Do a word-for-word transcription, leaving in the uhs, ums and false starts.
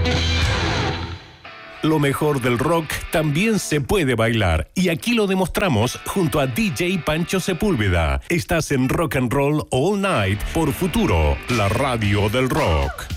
Lo mejor del rock también se puede bailar y aquí lo demostramos junto a D J Pancho Sepúlveda. Estás en Rock and Roll All Night por Futuro, la radio del rock.